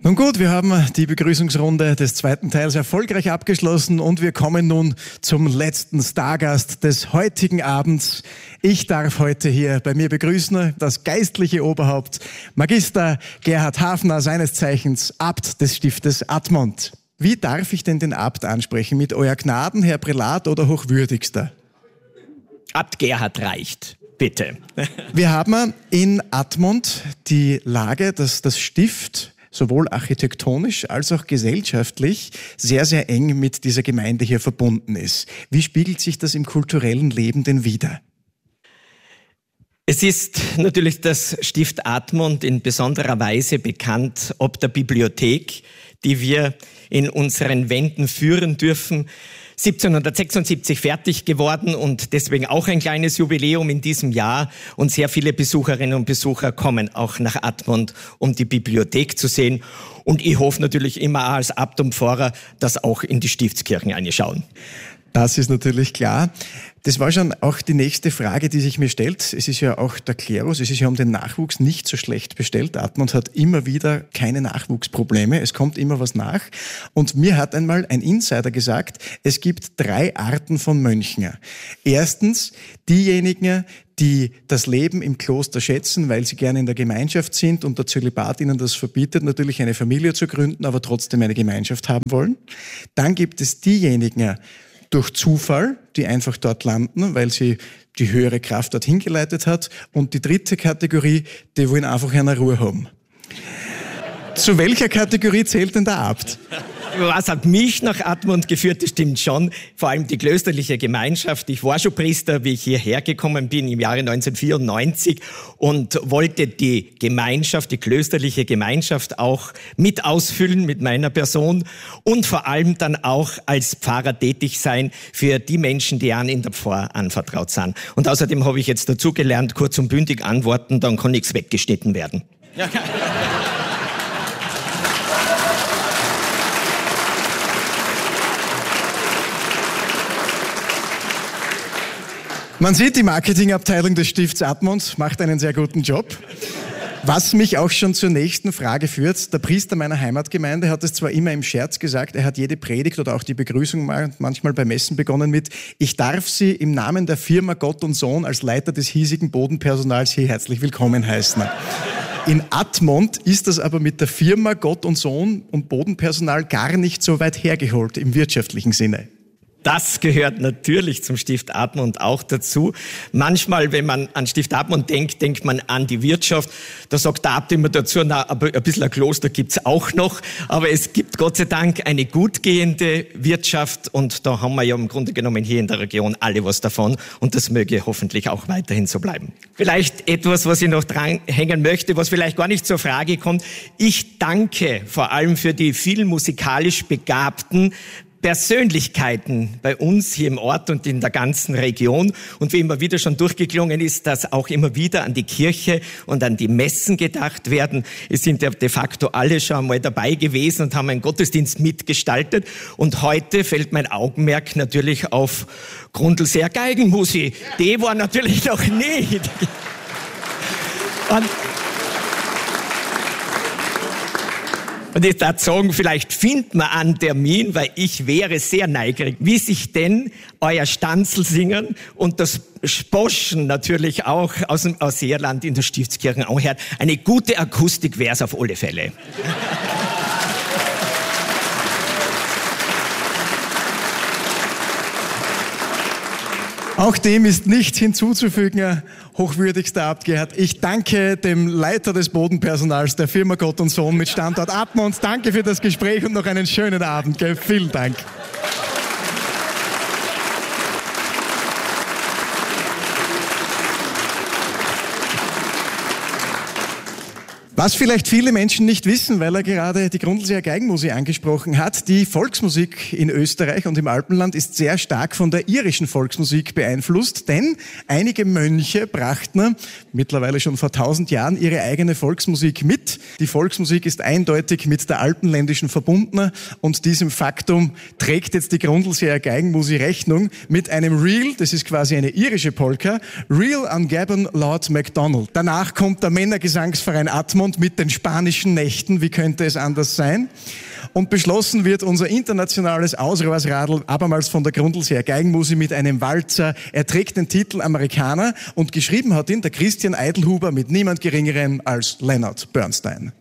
Nun gut, wir haben die Begrüßungsrunde des zweiten Teils erfolgreich abgeschlossen und wir kommen nun zum letzten Stargast des heutigen Abends. Ich darf heute hier bei mir begrüßen das geistliche Oberhaupt, Magister Gerhard Hafner, seines Zeichens Abt des Stiftes Admont. Wie darf ich denn den Abt ansprechen? Mit Euer Gnaden, Herr Prälat oder Hochwürdigster? Abt Gerhard reicht. Bitte. Wir haben in Admont die Lage, dass das Stift sowohl architektonisch als auch gesellschaftlich sehr, sehr eng mit dieser Gemeinde hier verbunden ist. Wie spiegelt sich das im kulturellen Leben denn wider? Es ist natürlich das Stift Admont in besonderer Weise bekannt ob der Bibliothek, die wir in unseren Wänden führen dürfen. 1776 fertig geworden und deswegen auch ein kleines Jubiläum in diesem Jahr. Und sehr viele Besucherinnen und Besucher kommen auch nach Admont, um die Bibliothek zu sehen. Und ich hoffe natürlich immer als Abt und Pfarrer, dass auch in die Stiftskirchen reinschauen. Das ist natürlich klar. Das war schon auch die nächste Frage, die sich mir stellt. Es ist ja auch der Klerus, es ist ja um den Nachwuchs nicht so schlecht bestellt. Admont hat immer wieder keine Nachwuchsprobleme, es kommt immer was nach. Und mir hat einmal ein Insider gesagt, es gibt 3 Arten von Mönchen. Erstens diejenigen, die das Leben im Kloster schätzen, weil sie gerne in der Gemeinschaft sind und der Zölibat ihnen das verbietet, natürlich eine Familie zu gründen, aber trotzdem eine Gemeinschaft haben wollen. Dann gibt es diejenigen, durch Zufall, die einfach dort landen, weil sie die höhere Kraft dorthin geleitet hat. Und die dritte Kategorie, die wollen einfach eine Ruhe haben. Zu welcher Kategorie zählt denn der Abt? Was hat mich nach Admont geführt? Das stimmt schon. Vor allem die klösterliche Gemeinschaft. Ich war schon Priester, wie ich hierher gekommen bin im Jahre 1994 und wollte die Gemeinschaft, die klösterliche Gemeinschaft auch mit ausfüllen mit meiner Person und vor allem dann auch als Pfarrer tätig sein für die Menschen, die in der Pfarr anvertraut sind. Und außerdem habe ich jetzt dazugelernt, kurz und bündig antworten, dann kann nichts weggeschnitten werden. Man sieht, die Marketingabteilung des Stifts Admont macht einen sehr guten Job. Was mich auch schon zur nächsten Frage führt. Der Priester meiner Heimatgemeinde hat es zwar immer im Scherz gesagt, er hat jede Predigt oder auch die Begrüßung manchmal bei Messen begonnen mit: Ich darf Sie im Namen der Firma Gott und Sohn als Leiter des hiesigen Bodenpersonals hier herzlich willkommen heißen. In Admont ist das aber mit der Firma Gott und Sohn und Bodenpersonal gar nicht so weit hergeholt im wirtschaftlichen Sinne. Das gehört natürlich zum Stift Admont auch dazu. Manchmal, wenn man an Stift Admont denkt, denkt man an die Wirtschaft. Da sagt der Abt immer dazu, na, aber ein bisschen ein Kloster gibt's auch noch. Aber es gibt Gott sei Dank eine gut gehende Wirtschaft und da haben wir ja im Grunde genommen hier in der Region alle was davon und das möge hoffentlich auch weiterhin so bleiben. Vielleicht etwas, was ich noch dranhängen möchte, was vielleicht gar nicht zur Frage kommt. Ich danke vor allem für die vielen musikalisch begabten Persönlichkeiten bei uns hier im Ort und in der ganzen Region. Und wie immer wieder schon durchgeklungen ist, dass auch immer wieder an die Kirche und an die Messen gedacht werden. Es sind ja de facto alle schon einmal dabei gewesen und haben einen Gottesdienst mitgestaltet. Und heute fällt mein Augenmerk natürlich auf Grundlseer Geigenmusik. Die war natürlich noch nicht. Und ich darf sagen, vielleicht findet man einen Termin, weil ich wäre sehr neugierig, wie sich denn euer Stanzelsingen und das Sposchen natürlich auch aus Seerland in der Stiftskirche anhört. Eine gute Akustik wäre es auf alle Fälle. Auch dem ist nichts hinzuzufügen, hochwürdigster Abt Gerhard. Ich danke dem Leiter des Bodenpersonals der Firma Gott und Sohn mit Standort Admont. Danke für das Gespräch und noch einen schönen Abend. Gell? Vielen Dank. Was vielleicht viele Menschen nicht wissen, weil er gerade die Grundlseer Geigenmusik angesprochen hat, die Volksmusik in Österreich und im Alpenland ist sehr stark von der irischen Volksmusik beeinflusst, denn einige Mönche brachten mittlerweile schon vor 1000 Jahren ihre eigene Volksmusik mit. Die Volksmusik ist eindeutig mit der alpenländischen verbunden und diesem Faktum trägt jetzt die Grundlseer Geigenmusik Rechnung mit einem Reel, das ist quasi eine irische Polka, Reel an Gavin Lord MacDonald. Danach kommt der Männergesangsverein Admont Admont mit den spanischen Nächten, wie könnte es anders sein? Und beschlossen wird unser internationales Ausrohrsradl abermals von der Grundls her Geigenmusik mit einem Walzer. Er trägt den Titel Amerikaner und geschrieben hat ihn der Christian Eidelhuber mit niemand Geringerem als Leonard Bernstein.